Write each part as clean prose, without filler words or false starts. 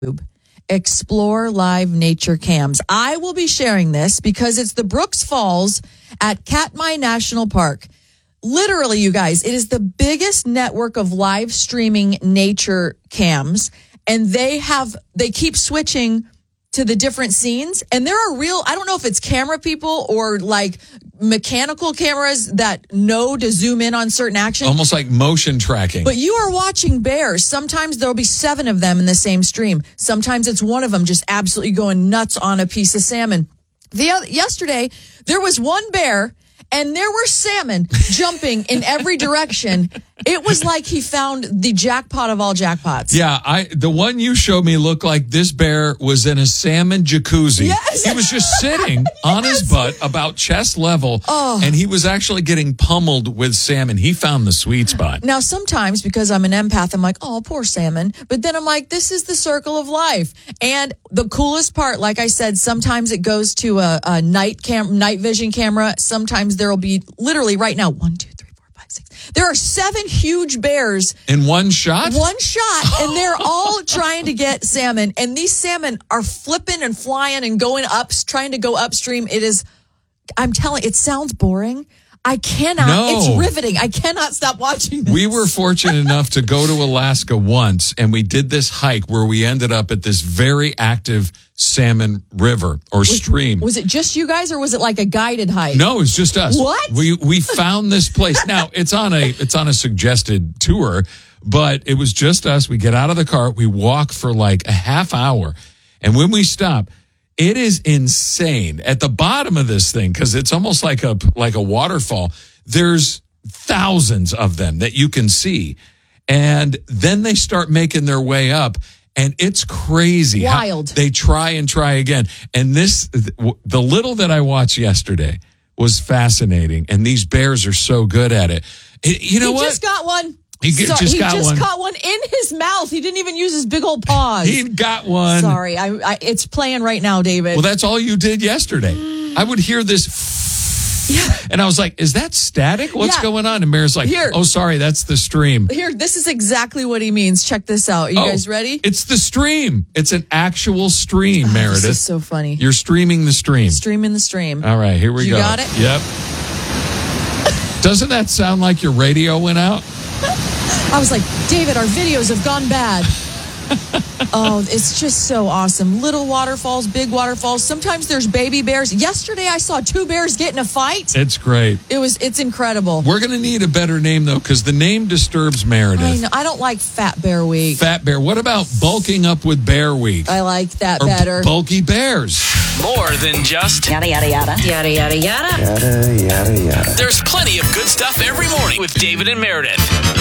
Explore live nature cams. I will be sharing this because it's the Brooks Falls at Katmai National Park. Literally, you guys, it is the biggest network of live streaming nature cams, and they keep switching to the different scenes. And there are I don't know if it's camera people or like mechanical cameras that know to zoom in on certain action. Almost like motion tracking. But you are watching bears. Sometimes there'll be 7 of them in the same stream. Sometimes it's one of them just absolutely going nuts on a piece of salmon. Yesterday, there was one bear and there were salmon jumping in every direction. It was like he found the jackpot of all jackpots. Yeah, the one you showed me looked like this bear was in a salmon jacuzzi. Yes. He was just sitting on his butt about chest level, and he was actually getting pummeled with salmon. He found the sweet spot. Now, sometimes because I'm an empath, I'm like, oh, poor salmon. But then I'm like, this is the circle of life. And the coolest part, like I said, sometimes it goes to a night vision camera. Sometimes there will be literally right now, 1, 2, 3, 4, 5, 6. There are 7 huge bears. In one shot? One shot. And they're all trying to get salmon. And these salmon are flipping and flying and going up, trying to go upstream. I'm telling, it sounds boring. I cannot. No. It's riveting. I cannot stop watching this. We were fortunate enough to go to Alaska once, and we did this hike where we ended up at this very active salmon river or stream. Was it just you guys, or was it like a guided hike? No, it's just us. What? We found this place. Now, it's on a suggested tour, but it was just us. We get out of the car, we walk for like a half hour, and when we stop, it is insane. At the bottom of this thing, because it's almost like a waterfall, there's thousands of them that you can see. And then they start making their way up, and it's crazy. Wild. They try and try again. And the little that I watched yesterday was fascinating, and these bears are so good at it. You know what? He just got one. He just caught one in his mouth. He didn't even use his big old paws. He got one. Sorry, it's playing right now, David. Well, that's all you did yesterday. I would hear this, and I was like, "Is that static? What's going on?" And Mary's like, "Oh, sorry, that's the stream." Here, this is exactly what he means. Check this out. Are you guys ready? It's the stream. It's an actual stream, Meredith. This is so funny. You're streaming the stream. Streaming the stream. All right, here we go. You got it? Yep. Doesn't that sound like your radio went out? I was like, David, our videos have gone bad. Oh, it's just so awesome. Little waterfalls, big waterfalls. Sometimes there's baby bears. Yesterday, I saw 2 bears get in a fight. It's great. It's incredible. We're going to need a better name, though, because the name disturbs Meredith. I know. I don't like Fat Bear Week. Fat Bear. What about Bulking Up with Bear Week? I like that or better. Bulky Bears. More than just yada, yada, yada. Yada, yada, yada. Yada, yada, yada. There's plenty of good stuff every morning with David and Meredith.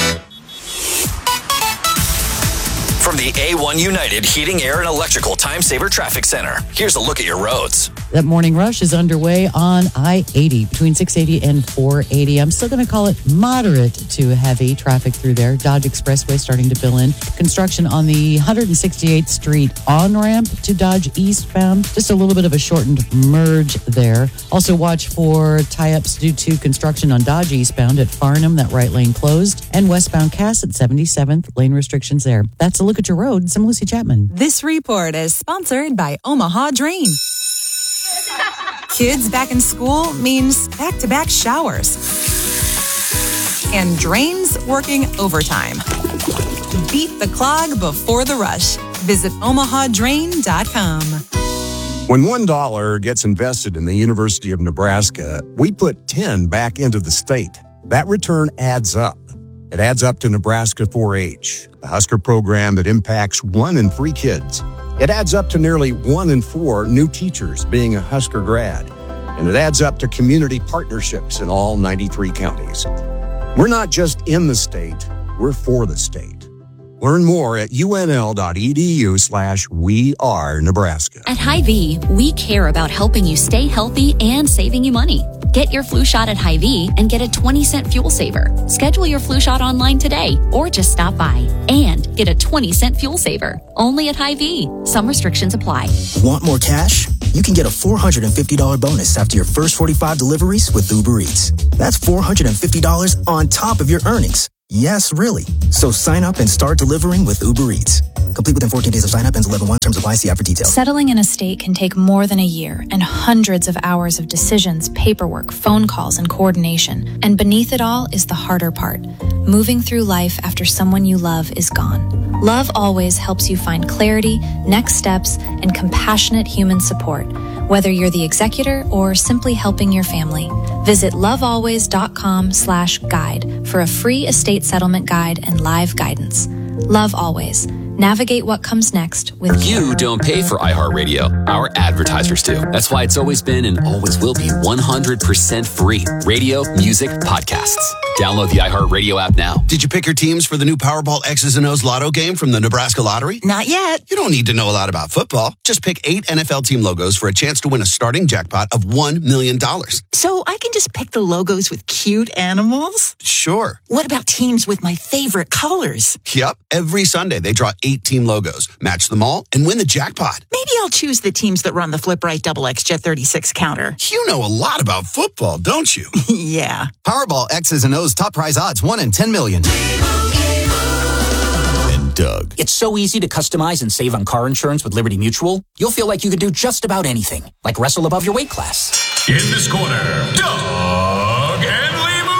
From the A1 United Heating, Air, and Electrical Time Saver Traffic Center, here's a look at your roads. That morning rush is underway on I-80 between 680 and 480. I'm still going to call it moderate to heavy traffic through there. Dodge Expressway starting to fill in. Construction on the 168th Street on-ramp to Dodge eastbound. Just a little bit of a shortened merge there. Also watch for tie-ups due to construction on Dodge eastbound at Farnham, that right lane closed, and westbound Cass at 77th, lane restrictions there. That's a look at your roads. I'm Lucy Chapman. This report is sponsored by Omaha Drain. Kids back in school means back-to-back showers. And drains working overtime. Beat the clog before the rush. Visit omahadrain.com. When $1 gets invested in the University of Nebraska, we put 10 back into the state. That return adds up. It adds up to Nebraska 4-H, the Husker program that impacts 1 in 3 kids. It adds up to nearly 1 in 4 new teachers being a Husker grad. And it adds up to community partnerships in all 93 counties. We're not just in the state, we're for the state. Learn more at unl.edu/wearenebraska. At Hy-Vee, we care about helping you stay healthy and saving you money. Get your flu shot at Hy-Vee and get a 20-cent fuel saver. Schedule your flu shot online today or just stop by and get a 20-cent fuel saver. Only at Hy-Vee. Some restrictions apply. Want more cash? You can get a $450 bonus after your first 45 deliveries with Uber Eats. That's $450 on top of your earnings. Yes, really. So sign up and start delivering with Uber Eats. Complete within 14 days of sign up. Ends 11/1. Terms apply. See app for details. Settling in a state can take more than a year and hundreds of hours of decisions, paperwork, phone calls, and coordination. And beneath it all is the harder part, moving through life after someone you love is gone. Love Always helps you find clarity, next steps, and compassionate human support, whether you're the executor or simply helping your family. Visit lovealways.com/guide for a free estate settlement guide and live guidance. Love Always. Navigate what comes next with You don't pay for iHeartRadio. Our advertisers do. That's why it's always been and always will be 100% free. Radio, music, podcasts. Download the iHeartRadio app now. Did you pick your teams for the new Powerball X's and O's Lotto game from the Nebraska Lottery? Not yet. You don't need to know a lot about football. Just pick 8 NFL team logos for a chance to win a starting jackpot of $1 million. So I can just pick the logos with cute animals? Sure. What about teams with my favorite colors? Yep. Every Sunday, they draw 8 team logos, match them all, and win the jackpot. Maybe I'll choose the teams that run the Flip Right XX Jet 36 counter. You know a lot about football, don't you? Yeah. Powerball X's and O's top prize odds, 1 in 10 million. And Doug. It's so easy to customize and save on car insurance with Liberty Mutual. You'll feel like you could do just about anything, like wrestle above your weight class. In this corner, Doug and Limu.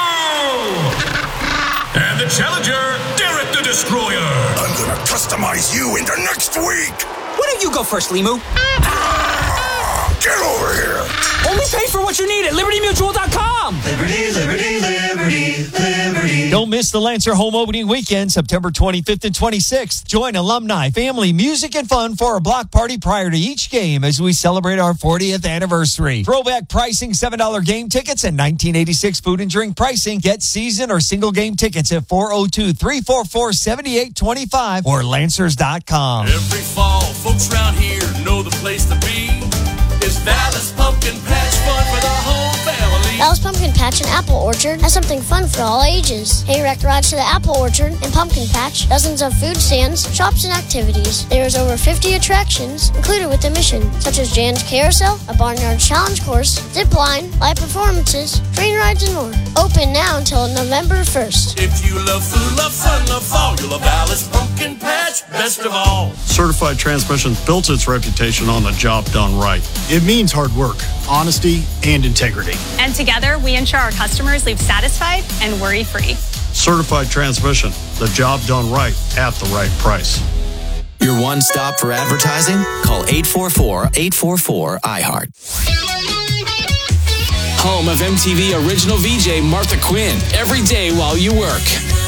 And the challenger, Derek the Destroyer. I'm gonna customize you into next week. Why don't you go first, Limu? Get over here. Only pay for what you need at LibertyMutual.com. Liberty, liberty, liberty, liberty. Don't miss the Lancer home opening weekend, September 25th and 26th. Join alumni, family, music, and fun for a block party prior to each game as we celebrate our 40th anniversary. Throwback pricing, $7 game tickets, and 1986 food and drink pricing. Get season or single game tickets at 402-344-7825 or Lancers.com. Every fall, folks around here know the place to be. It's Dallas Pumpkin Patch fun for the whole family. Dallas Pumpkin Patch and Apple Orchard has something fun for all ages. Hayride rides to the Apple Orchard and Pumpkin Patch, dozens of food stands, shops, and activities. There's over 50 attractions included with admission, such as Jan's Carousel, a Barnyard Challenge course, zip line, live performances, train rides, and more. Open now until November 1st. If you love food, love fun, love fall, you'll love Dallas Pumpkin Patch best of all. Certified Transmission built its reputation on the job done right. It means hard work, honesty, and integrity. And together, we ensure our customers leave satisfied and worry-free. Certified Transmission, the job done right at the right price. Your one stop for advertising? Call 844-844-iHeart. Home of MTV original VJ Martha Quinn. Every day while you work.